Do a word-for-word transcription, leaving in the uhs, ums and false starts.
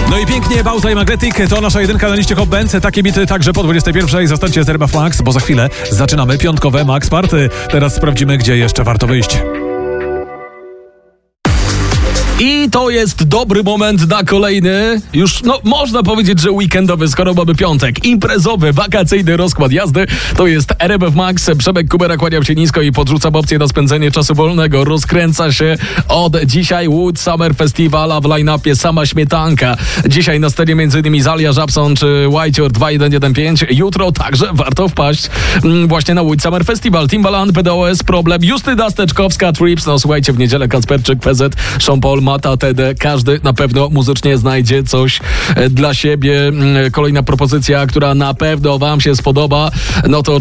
No i pięknie, Bauza i Magnetic to nasza jedynka na liście Hot Bands. Takie bity także po dwudziestej pierwszej. Zostańcie z R M F Max, bo za chwilę zaczynamy piątkowe Max Party. Teraz sprawdzimy, gdzie jeszcze warto wyjść. I to jest dobry moment na kolejny, już no można powiedzieć, że weekendowy, skoro mamy piątek, imprezowy, wakacyjny rozkład jazdy. To jest R M F Max, Przemek Kubera, kłaniam się nisko i podrzucam opcję na spędzenie czasu wolnego. Rozkręca się od dzisiaj Wood Summer Festival, a w line-upie sama śmietanka. Dzisiaj na scenie między innymi Zalia, Żabson czy White dwa jeden jeden pięć. Jutro także warto wpaść mm, właśnie na Wood Summer Festival. Timbaland, P D O S, Problem, Justyna Steczkowska, Trips. No słuchajcie, w niedzielę Kacperczyk, P Z, Sean Paul, Mata, T D. Każdy na pewno muzycznie znajdzie coś dla siebie. Kolejna propozycja, która na pewno wam się spodoba, no to